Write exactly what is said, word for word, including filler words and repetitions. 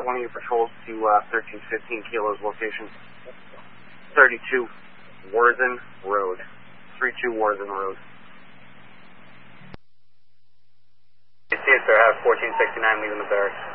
start one of your patrols to uh, thirteen fifteen Kilo's location. thirty-two Worthen Road. thirty-two Worthen Road. You see it, sir. I have fourteen sixty-nine leaving the barracks.